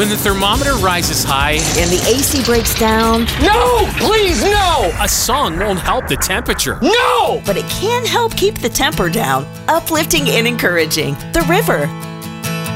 When the thermometer rises high and the AC breaks down. No! Please, no! a song won't help the temperature. No! But it can help keep the temper down, uplifting and encouraging. The River,